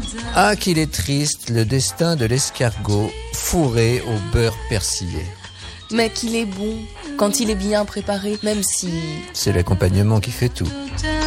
Ah, qu'il est triste, le destin de l'escargot fourré au beurre persillé. Mais qu'il est bon quand il est bien préparé, même si... C'est l'accompagnement qui fait tout.